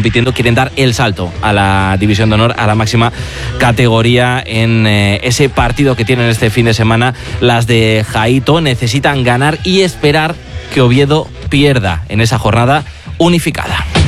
compitiendo, quieren dar el salto a la División de Honor, a la máxima categoría en ese partido que tienen este fin de semana. Las de Jaito necesitan ganar y esperar que Oviedo pierda en esa jornada unificada.